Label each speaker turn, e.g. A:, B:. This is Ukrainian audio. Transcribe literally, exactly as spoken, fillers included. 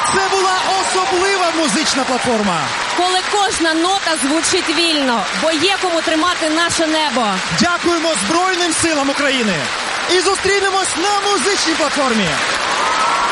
A: Це була особлива музична платформа.
B: Коли кожна нота звучить вільно, бо є кому тримати наше небо.
A: Дякуємо Збройним силам України. І зустрінемось на музичній платформі.